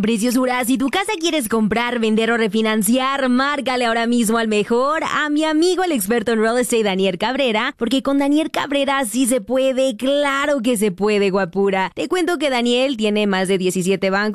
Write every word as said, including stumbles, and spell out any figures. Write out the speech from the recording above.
Preciosura, si tu casa quieres comprar, vender o refinanciar, márcale ahora mismo al mejor, a mi amigo el experto en real estate Daniel Cabrera, porque con Daniel Cabrera sí se puede, claro que se puede, guapura. Te cuento que Daniel tiene más de diecisiete bancos